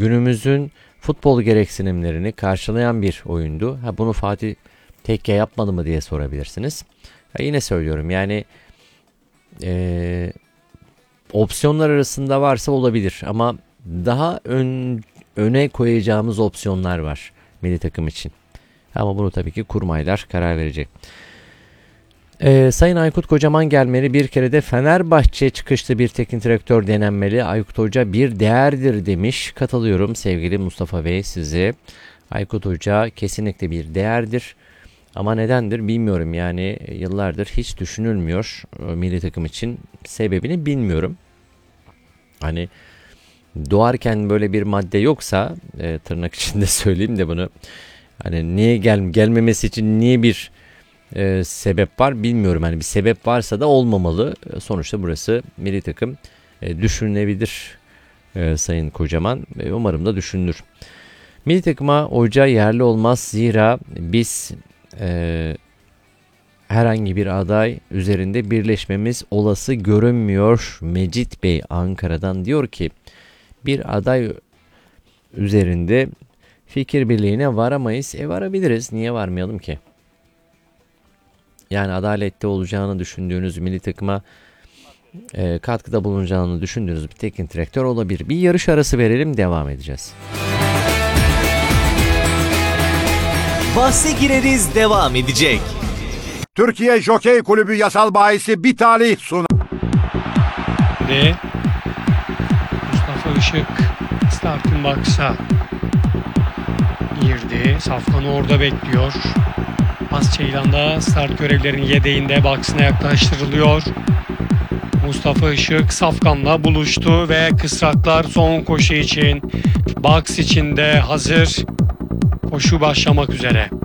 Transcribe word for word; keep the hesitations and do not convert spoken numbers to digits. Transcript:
günümüzün futbol gereksinimlerini karşılayan bir oyundu. Ha, bunu Fatih Tekke yapmadı mı diye sorabilirsiniz. Ha, yine söylüyorum yani e, opsiyonlar arasında varsa olabilir ama daha ön, öne koyacağımız opsiyonlar var milli takım için. Ama bunu tabii ki kurmaylar karar verecek. Ee, Sayın Aykut Kocaman gelmeli, bir kere de Fenerbahçe çıkışlı bir teknik direktör denenmeli. Aykut Hoca bir değerdir demiş. Katılıyorum sevgili Mustafa Bey size. Aykut Hoca kesinlikle bir değerdir. Ama nedendir bilmiyorum yani yıllardır hiç düşünülmüyor milli takım için. Sebebini bilmiyorum. Hani doğarken böyle bir madde yoksa e, tırnak içinde söyleyeyim de bunu. Hani niye gel gelmemesi için niye bir e, sebep var bilmiyorum. Hani bir sebep varsa da olmamalı. Sonuçta burası milli takım. E, düşünülebilir e, Sayın Kocaman. E, umarım da düşünülür. Milli takıma hoca yerli olmaz. Zira biz e, herhangi bir aday üzerinde birleşmemiz olası görünmüyor. Mecit Bey Ankara'dan diyor ki bir aday üzerinde fikir birliğine varamayız. E varabiliriz. Niye varmayalım ki? Yani adaletli olacağını düşündüğünüz milli takıma e, katkıda bulunacağını düşündüğünüz bir teknik direktör olabilir. Bir yarış arası verelim, devam edeceğiz. Bahse gireriz devam edecek. Türkiye Jokey Kulübü yasal bahisi bir talih sunar. Ve Mustafa Işık starting box'a girdi. Safkan orada bekliyor. Pas Ceylan'da start görevlerinin yedeğinde box'ına yaklaştırılıyor. Mustafa Işık Safkan'la buluştu ve kısraklar son koşu için box içinde hazır. Koşu başlamak üzere.